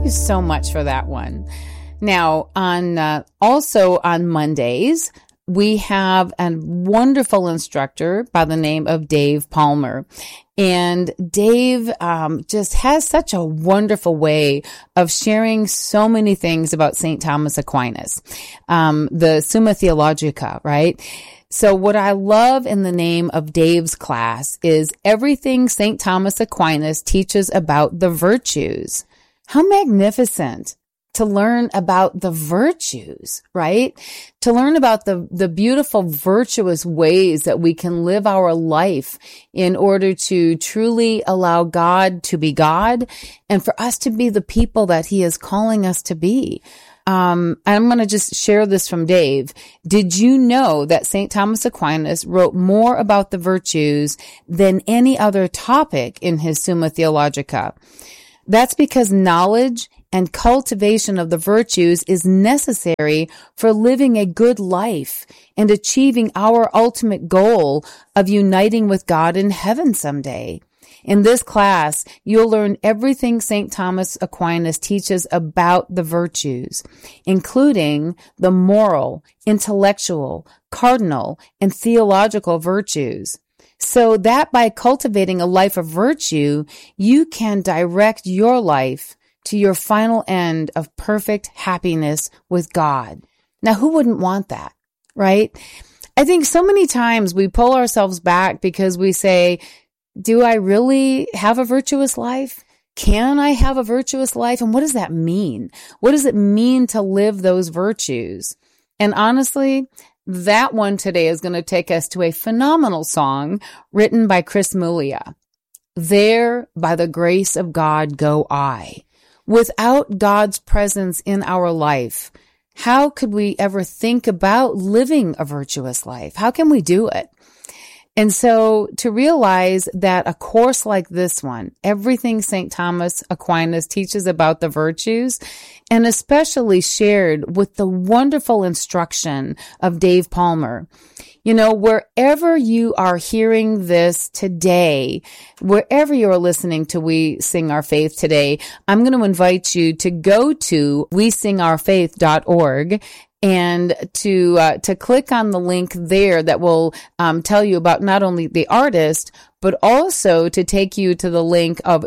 you so much for that one. Now, also on Mondays, we have a wonderful instructor by the name of Dave Palmer. And Dave just has such a wonderful way of sharing so many things about St. Thomas Aquinas, the Summa Theologica, right? So what I love in the name of Dave's class is everything St. Thomas Aquinas teaches about the virtues. How magnificent to learn about the virtues, right? To learn about the beautiful, virtuous ways that we can live our life in order to truly allow God to be God and for us to be the people that He is calling us to be. I'm going to just share this from Dave. Did you know that St. Thomas Aquinas wrote more about the virtues than any other topic in his Summa Theologica? That's because knowledge and cultivation of the virtues is necessary for living a good life and achieving our ultimate goal of uniting with God in heaven someday. In this class, you'll learn everything St. Thomas Aquinas teaches about the virtues, including the moral, intellectual, cardinal, and theological virtues. So that by cultivating a life of virtue, you can direct your life to your final end of perfect happiness with God. Now, who wouldn't want that, right? I think so many times we pull ourselves back because we say, do I really have a virtuous life? Can I have a virtuous life? And what does that mean? What does it mean to live those virtues? And honestly, that one today is going to take us to a phenomenal song written by Chris Muglia. There, by the grace of God, go I. Without God's presence in our life, how could we ever think about living a virtuous life? How can we do it? And so to realize that a course like this one, everything St. Thomas Aquinas teaches about the virtues, and especially shared with the wonderful instruction of Dave Palmer, you know, wherever you are hearing this today, wherever you're listening to We Sing Our Faith today, I'm going to invite you to go to wesingourfaith.org and to click on the link there that will tell you about not only the artist, but also to take you to the link of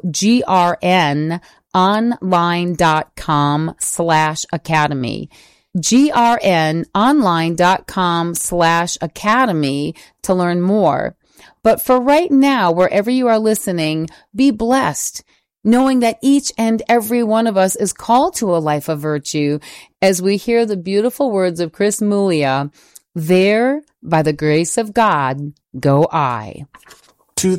grnonline.com/academy. grnonline.com/academy to learn more. But for right now, wherever you are listening, be blessed, knowing that each and every one of us is called to a life of virtue as we hear the beautiful words of Chris Muglia, there, by the grace of God, go I.